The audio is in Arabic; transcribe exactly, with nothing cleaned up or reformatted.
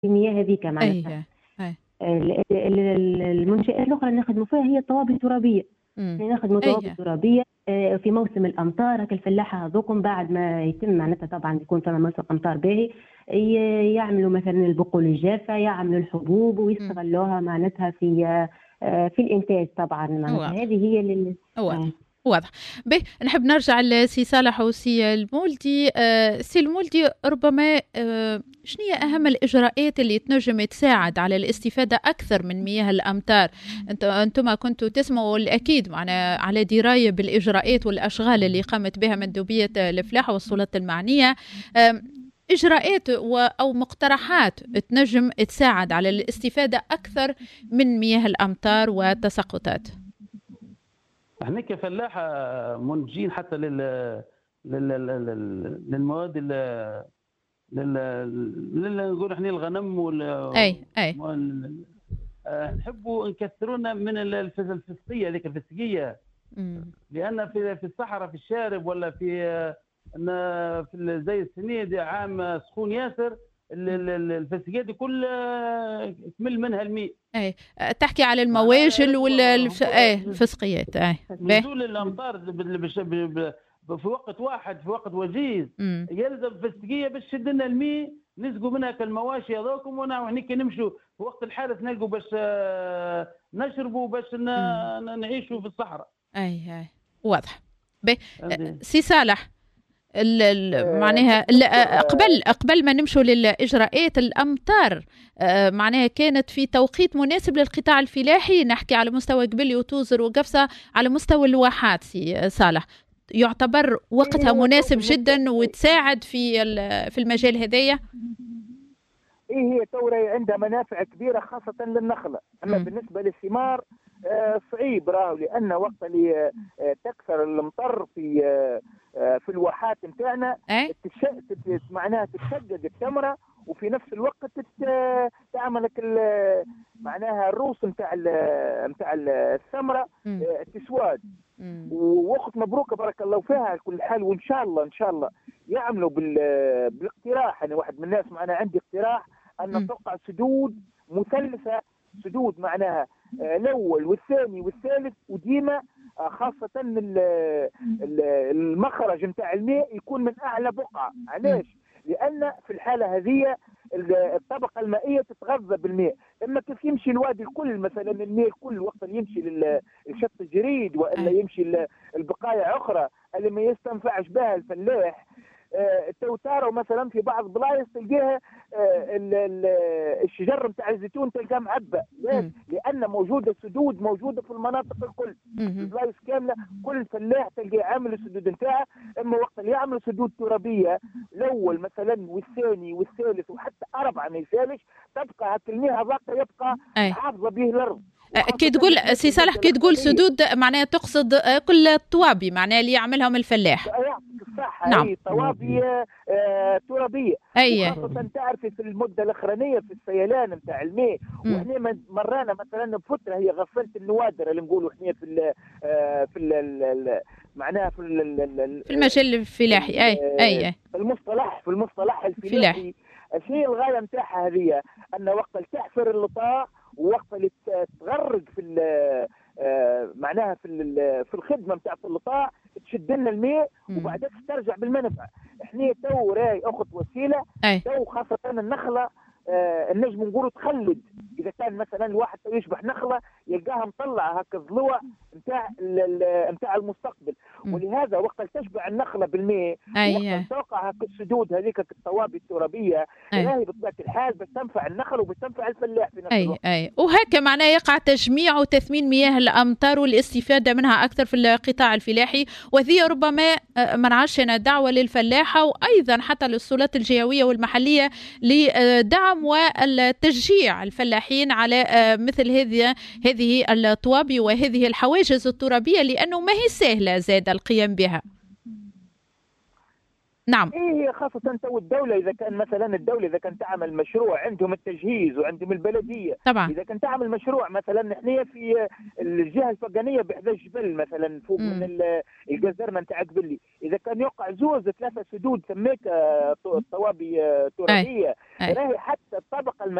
المياه هذيك معناتها. أي أي ال- ال- ال- المنشآت الأخرى اللي نخدموا فيها هي الطوابي الترابية. أمم. احنا نخدموا طوابي أي ترابية آه، في موسم الأمطار. هكا الفلاحة هذوكم بعد ما يتم معناتها طبعا يكون فما موسم أمطار باهي، ي- يعملوا مثلا البقول الجافة، يعملوا الحبوب أمم. ويستغلوها معناتها في آه، في الإنتاج طبعا. معناتها واضح هذه هي لل... واضح آه. واضح. به نحب نرجع لسي صالح وسي المولدي. آه سي المولدي، ربما آه شنو هي أهم الإجراءات اللي تنجم تساعد على الاستفادة أكثر من مياه الأمطار؟ أنت أنتم كنتوا تسمعوا الأكيد معنا على دراية بالإجراءات والأشغال اللي قامت بها مندوبية الفلاحة والسلطات المعنية. آه إجراءات و- أو مقترحات تنجم تساعد على الاستفادة أكثر من مياه الأمطار والتساقطات. احنا كفلاحه منتجين حتى لل لل لل- للمواد ال- لل لل نقول احنا الغنم وال أي أي وال- آه، نحبوا نكثرونا من الفس- الفسقيه ذيك الفسقيه، مم. لان في في الصحراء في الشارب ولا في آه، إن في ال- زي السنه دي عام سخون ياسر، ال- ال- ال- الفسقيه دي كلها تمل منها الماء. اي تحكي على معناها المواجل ولا هو الف... هو اي الفسقيات. اي به نزول الامطار بال- بش- ب- ب- في وقت واحد في وقت وجيز مم. يلزم فسقيه باش تشد لنا الماء نسقوا منها كالمواشي هذوكم، ونحن نمشوا في وقت الحادث نلقوا باش آه، نشربوا باش ن- مم. ن- نعيشوا في الصحراء. اي اي واضح. به فهمتي؟ سي صالح، ال- ال- آه، معناها ال- دكتور آه، قبل قبل ما نمشوا للإجراءات، الأمطار آه، معناها كانت في توقيت مناسب للقطاع الفلاحي، نحكي على مستوى قبلي وتوزر وقفصة، على مستوى الواحات سي صالح، يعتبر وقتها إيه هو مناسب تو بالنسبة جدا وتساعد في ال- في المجال هذايا. إيه هي توري عندها منافع كبيرة خاصة للنخلة، أما مم. بالنسبة للثمار آه، صعيب راهو، لأن وقت اللي آه، تكثر المطر في آه، آه، في الواحات نتاعنا اي تتش- تت- معناها تتشقق الثمرة، وفي نفس الوقت تت- تعمل لك ال- معناها الروس نتاع نتاع الثمرة مم. آه، تسواد. مم. ووقت مبروكه بارك الله فيها على كل حال، وان شاء الله ان شاء الله يعملوا بال بالاقتراح. انا واحد من الناس معنا عندي اقتراح ان مم. نتوقع سدود مثلثه، سدود معناها آه، الاول والثاني والثالث، وديما آه، خاصه ال- ال- المخرج نتاع الماء يكون من اعلى بقعه. علاش؟ لان في الحاله هذه ال- الطبقه المائيه تتغذى بالماء. اما كيف يمشي الوادي الكل مثلا الماء الكل وقت اللي يمشي لل- لشط الجريد والا أي. يمشي ل- البقايا اخرى اللي ما يستنفعش بها الفلاح. آه، التوتارو مثلا في بعض البلايص تلقاها آه، ال- ال- الشجر نتاع الزيتون تلقاه معبى. ليش؟ مم. لان موجوده سدود موجوده في المناطق الكل، مم. البلايص كامله كل فلاح تلقاه عامل السدود نتاعه. اما وقت اللي يعمل سدود ترابيه الاول مثلا والثاني والثالث وحتى اربعه ما يسالش، تبقى هاك المياه هذاك يبقى أي. حافظه به الارض. كي تقول سي صالح، كي تقول سدود معناها تقصد كل الطوابي معناها اللي يعملها الفلاح. يعطيك الصحة. نعم. هي طوابي آه ترابية. أي. وخاصة تعرفي في المدة الأخرانية في السيلان نتاع الماء، مم. وإحنا من- مرانا مثلا بفترة هي غفلت النوادر اللي نقولوا إحنا في ال آه في ال ال معناها في ال ال في المجال الفلاحي. أي أي أي. في المصطلح في المصطلح فلاحي. الفلاحي. الشيء الغاية نتاعها هذه أن وقت اللي تحفر اللطاء ووقت اللي ت- تغرق في ال- آه، معناها في ال- في الخدمه نتاع اللطاء تشد لنا الماء مم. وبعدين ترجع بالمنفعه. احنا تو راي اخت وسيله أي. تو خاصه النخله آه، النجم نقولوا تخلد. اذا كان مثلا الواحد يشبح نخله يلقاها مطلعه هكا الضلوع نتاع نتاع المستقبل. مم. ولهذا وقت تشبع النخله بالماء أي. وقت توقع هكا السدود هذيك الطوابي الترابيه، أي. راهي بطبيعه الحال باش تنفع النخل وباش تنفع الفلاح في نفس أي الوقت. أي. وهكا معناه يقع تجميع وتثمين مياه الأمطار والاستفادة منها أكثر في القطاع الفلاحي، وهذه ربما آه، ما نعرفش أنا دعوة للفلاحة وأيضا حتى للسلطات الجهوية والمحلية لدعم والتشجيع الفلاحين على آه، مثل هذه هذه الطوابي وهذه الحواجز الترابية، لأنه ما هي سهلة زاد القيام بها. نعم. ايه خاصة تو الدولة اذا كان مثلا الدولة اذا كانت تعمل مشروع عندهم التجهيز وعندهم البلدية طبعا. اذا كانت تعمل مشروع مثلا نحن في الجهة الفوقانية بحذا الجبل مثلا فوق مم. من الجزرنا نتاع قبلي، اذا كان يقع زوز ثلاثة سدود سميك الطوابي ترابية راهي حتى الطبقة